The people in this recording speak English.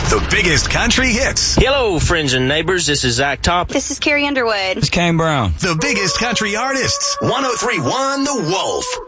The biggest country hits. Hello, friends and neighbors. This is Zach Top. This is Carrie Underwood. It's Kane Brown. The biggest country artists. 103.1 The Wolf.